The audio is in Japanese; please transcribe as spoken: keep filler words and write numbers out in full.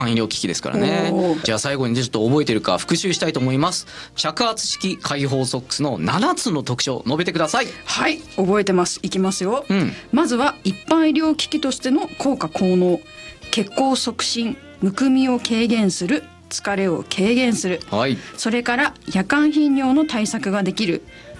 医療機器ですからね。じゃあ最後にちょっと覚えてるか復習したいと思います。着圧式開放ソックスのななつの特徴述べてください。 はい、覚えてます。いきますよ、 うん、 まずは一般医療機器としての効果効能、血行促進、むくみを軽減する、疲れを軽減する、 はい、 それから夜間頻尿の対策ができる、